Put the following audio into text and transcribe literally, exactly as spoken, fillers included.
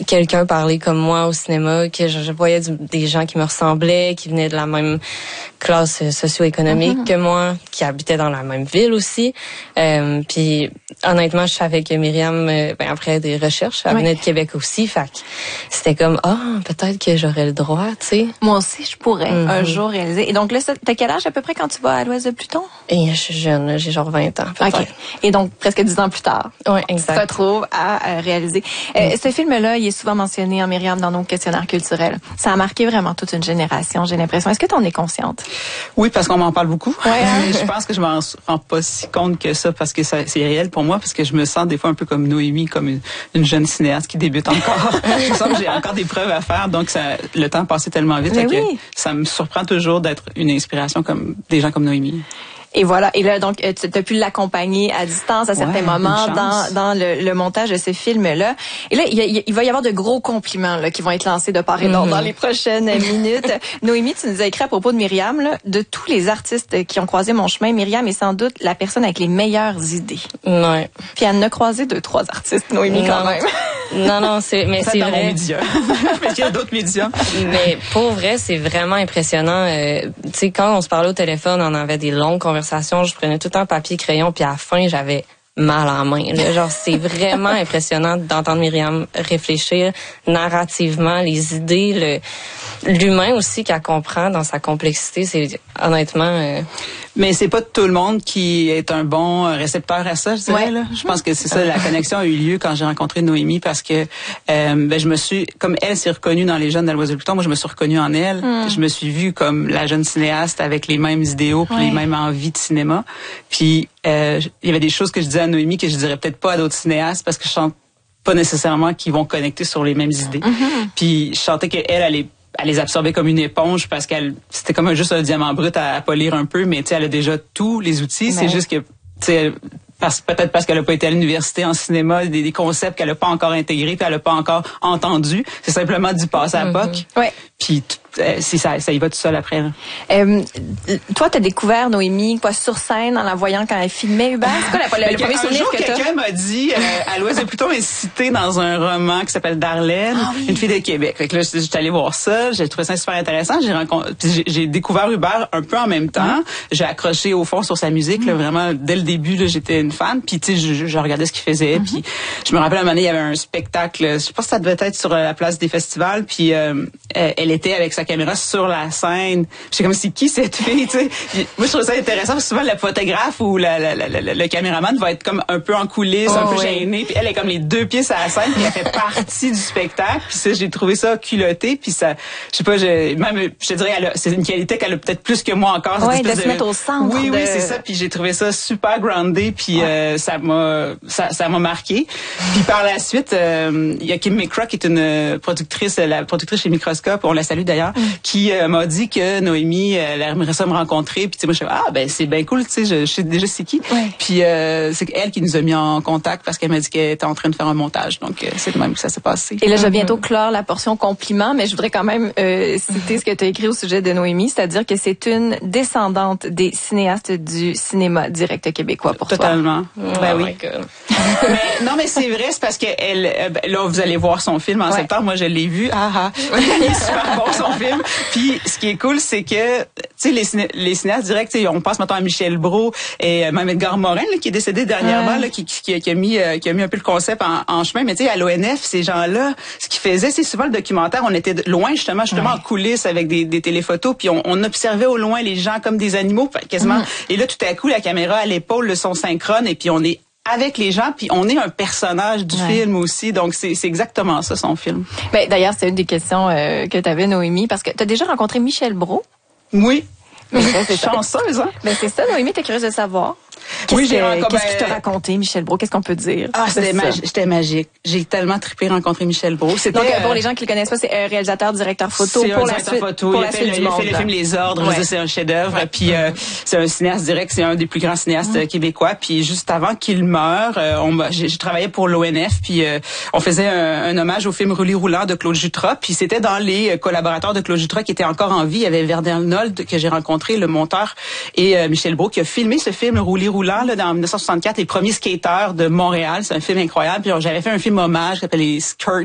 quelqu'un parler comme moi au cinéma, que je, je voyais du, des gens qui me ressemblaient, qui venaient de la même classe socio-économique mm-hmm. que moi, qui habitaient dans la même ville aussi. Euh, puis honnêtement, je savais que Myriam, euh, ben, après des recherches, elle oui. venait de Québec aussi. Fait que c'était comme, ah, oh, peut-être que j'aurais le droit, tu sais. Moi aussi, je pourrais mm-hmm. un jour réaliser. Et donc là, t'as quel âge à peu près quand tu vas à l'Ouest de Pluton? Et je suis jeune, j'ai genre vingt ans. OK. Et donc, presque dix ans plus tard. Oui, exact. Tu te retrouves à euh, réaliser. Euh, mm. Ce film-là, il est souvent mentionné en Myriam dans nos questionnaires culturels. Ça a marqué vraiment toute une génération, j'ai l'impression. Est-ce que tu en es consciente? Oui, parce qu'on m'en parle beaucoup. Ouais, hein? Je pense que je m'en rends pas si compte que ça, parce que ça, c'est réel pour moi, parce que je me sens des fois un peu comme Noémie, comme une, une jeune cinéaste qui débute encore. Je sens que j'ai encore des preuves à faire, donc ça, le temps passait tellement vite oui. que ça me surprend toujours d'être une inspiration comme des gens comme Noémie. Et voilà. Et là, donc, tu as pu l'accompagner à distance à certains ouais, moments dans, dans le, le montage de ce film-là. Et là, il, y a, il va y avoir de gros compliments là, qui vont être lancés de part et d'autre mm-hmm. dans les prochaines minutes. Noémie, tu nous as écrit à propos de Myriam, là, de tous les artistes qui ont croisé mon chemin, Myriam est sans doute la personne avec les meilleures idées. Ouais. Puis elle en a croisé deux, trois artistes, Noémie, non. quand même. Non, non, c'est, mais ça c'est dans vrai. Mon média. Mais il y a d'autres médias. Mais pour vrai, c'est vraiment impressionnant. Euh, tu sais, quand on se parlait au téléphone, on avait des longues conversations. Je prenais tout le temps papier, crayon, puis à la fin, j'avais mal en main. Là. Genre, c'est vraiment impressionnant d'entendre Myriam réfléchir narrativement, les idées, le, l'humain aussi qu'elle comprend dans sa complexité. C'est honnêtement... Euh, Mais c'est pas tout le monde qui est un bon récepteur à ça, je dirais. Ouais. Là. Je pense que c'est ça, la connexion a eu lieu quand j'ai rencontré Noémie, parce que euh, ben, je me suis, comme elle s'est reconnue dans les jeunes de l'Oiseau de Pluton, moi je me suis reconnue en elle. Mm. Je me suis vue comme la jeune cinéaste avec les mêmes idéaux, puis ouais. les mêmes envies de cinéma. Puis euh, il y avait des choses que je disais à Noémie que je dirais peut-être pas à d'autres cinéastes, parce que je sens pas nécessairement qu'ils vont connecter sur les mêmes idées. Mm-hmm. Puis je sentais qu'elle, elle est elle les absorbait comme une éponge, parce qu'elle c'était comme un, juste un diamant brut à, à polir un peu, mais tu sais, elle a déjà tous les outils. Mais c'est juste que, tu sais, parce, peut-être parce qu'elle a pas été à l'université en cinéma, des, des concepts qu'elle a pas encore intégrés, puis elle a pas encore entendu. C'est simplement du passé à P O C. Mm-hmm. Ouais. Puis euh, si ça, ça y va tout seul après. Là. Euh, toi, t'as découvert Noémie quoi sur scène en la voyant quand elle filmait Hubert. C'est quoi la, le premier souvenir jour, que t'as? Quelqu'un m'a dit, euh, à l'Ouest de Pluton est cité dans un roman qui s'appelle Darlene, ah, oui. une fille de Québec. Fait que là, j'étais allée voir ça, j'ai trouvé ça super intéressant. J'ai rencontré, j'ai, j'ai découvert Hubert un peu en même temps. Mm. J'ai accroché au fond sur sa musique, mm. là, vraiment dès le début. Là, j'étais une fan. Puis tu sais, je, je regardais ce qu'il faisait. Mm-hmm. Puis je me rappelle à un moment donné, il y avait un spectacle. Je sais pas si ça devait être sur la place des festivals. Puis euh, elle était avec sa caméra sur la scène. J'étais comme, c'est qui cette fille, tu sais? Moi, je trouve ça intéressant, parce que souvent, le photographe ou la, la, la, la, le caméraman va être comme un peu en coulisses, oh, un peu oui. gêné, puis elle est comme les deux pieds sur la scène, puis elle fait partie du spectacle, puis ça, j'ai trouvé ça culotté, puis ça, je sais pas, je, même, je te dirais, elle a, c'est une qualité qu'elle a peut-être plus que moi encore. Oui, de se de, mettre au centre. Oui, de... oui, c'est ça, puis j'ai trouvé ça super groundé, puis ouais. euh, ça m'a, ça, ça m'a marqué. Puis par la suite, euh, il y a Kim McCraw, qui est une productrice, la productrice chez Microscope, on la salue d'ailleurs, mm. qui euh, m'a dit que Noémie, elle aimerait ça me rencontrer. Puis tu sais, moi je fais ah ben c'est bien cool, tu sais, je, je sais déjà c'est qui. Ouais. Puis euh, c'est elle qui nous a mis en contact, parce qu'elle m'a dit qu'elle était en train de faire un montage. Donc euh, c'est de même que ça s'est passé. Et là, je vais bientôt clore la portion compliment, mais je voudrais quand même euh, citer ce que tu as écrit au sujet de Noémie, c'est-à-dire que c'est une descendante des cinéastes du cinéma direct québécois pour Totalement. toi. Totalement. Ben oh oui. mais, non mais c'est vrai, c'est parce que elle, euh, là vous allez voir son film en ouais. septembre. Moi je l'ai vu. Ah ah. Il est super bon son film. Puis ce qui est cool, c'est que tu sais les, ciné- les cinéastes directs, on pense maintenant à Michel Brault et euh, même Edgar Morin là, qui est décédé dernièrement, ouais. là, qui, qui, qui a mis euh, qui a mis un peu le concept en, en chemin. Mais tu sais à l'O N F, ces gens-là, ce qu'ils faisaient, c'est souvent le documentaire. On était loin justement, justement ouais. en coulisses avec des, des téléphotos, puis on, on observait au loin les gens comme des animaux quasiment. Mm. Et là tout à coup la caméra à l'épaule, le son synchrone, et puis on est avec les gens, puis on est un personnage du ouais. film aussi. Donc, c'est, c'est exactement ça, son film. Ben, d'ailleurs, c'est une des questions euh, que tu avais, Noémie, parce que tu as déjà rencontré Michel Brault. Oui. Mais ça, c'est chanceuse, hein? Ben, c'est ça, Noémie, t'es curieuse de savoir. Qu'est-ce oui, j'ai que, rencontré. Qu'est-ce qu'il t'a raconté, Michel Brault? Qu'est-ce qu'on peut dire? Ah, c'était, magi- c'était magique. J'ai tellement trippé rencontrer Michel Brault. C'était, Donc, euh, pour les gens qui le connaissent pas, c'est un réalisateur, directeur photo c'est pour un la directeur suite. Photo. Pour il la a fait, suite le, du il a monde. fait le film Les Ordres. Ouais. Je veux dire, c'est un chef-d'œuvre. Ouais. Puis euh, c'est un cinéaste direct. C'est un des plus grands cinéastes mmh. québécois. Puis juste avant qu'il meure, euh, on m'a, j'ai, j'ai travaillé pour l'O N F. Puis euh, on faisait un, un hommage au film Roulis roulant de Claude Jutras. Puis c'était dans les collaborateurs de Claude Jutras qui étaient encore en vie. Il y avait Verne Arnold que j'ai rencontré, le monteur, et euh, Michel Brault qui a filmé ce film Roulis roulant là, dans dix-neuf cent soixante-quatre, les premiers skateurs de Montréal. C'est un film incroyable. Puis j'avais fait un film hommage qui s'appelle les Skirts,